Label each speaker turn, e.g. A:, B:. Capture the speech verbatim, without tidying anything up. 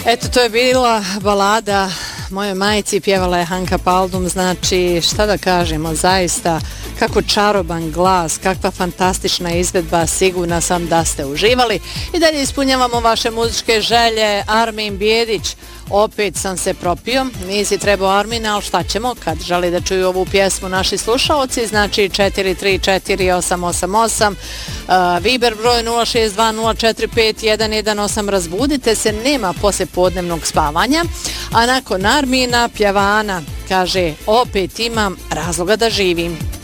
A: Eto, to je bila balada moje majci, pjevala je Hanka Paldum, znači šta da kažemo, zaista kako čaroban glas, kakva fantastična izvedba, sigurna sam da ste uživali. I dalje ispunjavamo vaše muzičke želje. Armin Bijedić, opet sam se propio, nisi trebao Armina, ali šta ćemo kad želi da čuju ovu pjesmu naši slušaoci, znači četiri tri četiri osam osam osam, uh, Viber broj nula šest dva nula četiri pet jedan jedan osam, razbudite se, nema poslije podnevnog spavanja. A nakon Armina pjeva Ana, kaže opet imam razloga da živim.